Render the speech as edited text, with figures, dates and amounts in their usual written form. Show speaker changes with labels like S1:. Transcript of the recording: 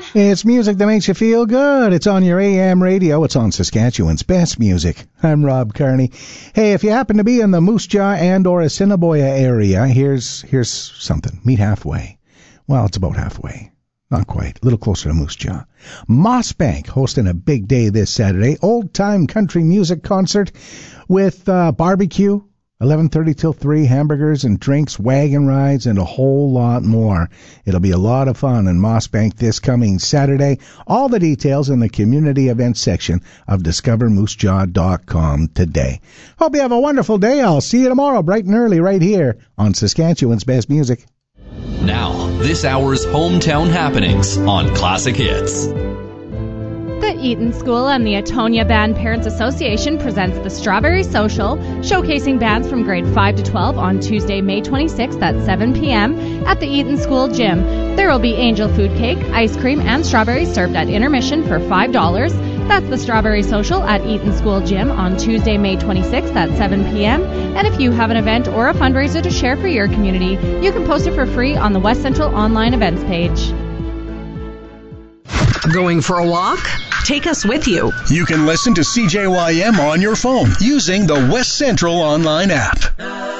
S1: It's music that makes you feel good. It's on your AM radio. It's on Saskatchewan's best music. I'm Rob Carney. Hey, if you happen to be in the Moose Jaw and or Assiniboia area, here's something. Meet halfway. Well, it's about halfway. Not quite. A little closer to Moose Jaw. Mossbank hosting a big day this Saturday. Old-time country music concert with barbecue. 11:30 till 3, hamburgers and drinks, wagon rides, and a whole lot more. It'll be a lot of fun in Mossbank this coming Saturday. All the details in the community events section of discovermoosejaw.com today. Hope you have a wonderful day. I'll see you tomorrow bright and early right here on Saskatchewan's Best Music.
S2: Now, this hour's hometown happenings on Classic Hits.
S3: The Eaton School and the Atonia Band Parents Association presents the Strawberry Social, showcasing bands from grade 5 to 12 on Tuesday, May 26th at 7 p.m. at the Eaton School Gym. There will be angel food cake, ice cream, and strawberries served at intermission for $5. That's the Strawberry Social at Eaton School Gym on Tuesday, May 26th at 7 p.m. And if you have an event or a fundraiser to share for your community, you can post it for free on the West Central online events page.
S4: Going for a walk? Take us with you.
S5: You can listen to CJYM on your phone using the West Central online app.